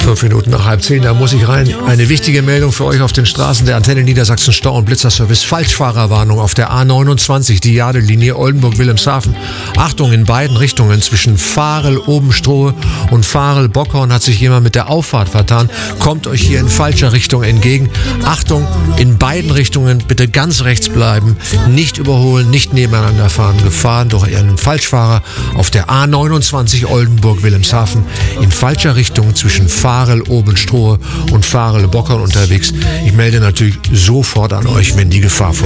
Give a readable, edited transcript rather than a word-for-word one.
5 Minuten nach 9:30, da muss ich rein. Eine wichtige Meldung für euch auf den Straßen der Antenne Niedersachsen Stau- und Blitzerservice. Falschfahrerwarnung auf der A29, die Jade-Linie Oldenburg-Wilhelmshaven. Achtung, in beiden Richtungen zwischen Fahrel-Obenstrohe und Fahrel-Bockhorn hat sich jemand mit der Auffahrt vertan. Kommt euch hier in falscher Richtung entgegen. Achtung, in beiden Richtungen bitte ganz rechts bleiben. Nicht überholen, nicht nebeneinander fahren. Gefahren durch einen Falschfahrer auf der A29 Oldenburg-Wilhelmshaven in falscher Richtung zwischen Fahrel-Obenstrohe und Fahrel-Bockhorn unterwegs. Ich melde natürlich sofort an euch, wenn die Gefahr